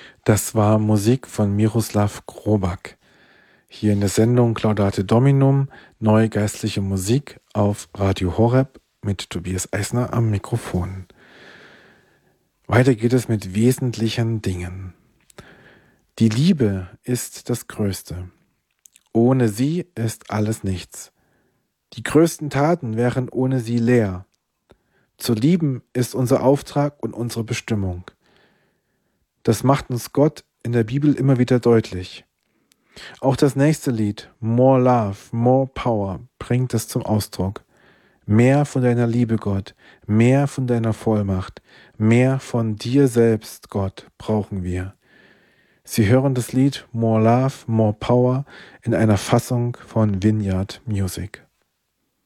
Das war Musik von Miroslav Grobak. Hier in der Sendung Laudate Dominum, neue geistliche Musik auf Radio Horeb mit Tobias Eisner am Mikrofon. Weiter geht es mit wesentlichen Dingen. Die Liebe ist das Größte. Ohne sie ist alles nichts. Die größten Taten wären ohne sie leer. Zu lieben ist unser Auftrag und unsere Bestimmung. Das macht uns Gott in der Bibel immer wieder deutlich. Auch das nächste Lied, More Love, More Power, bringt es zum Ausdruck. Mehr von deiner Liebe, Gott, mehr von deiner Vollmacht, mehr von dir selbst, Gott, brauchen wir. Sie hören das Lied More Love, More Power in einer Fassung von Vineyard Music.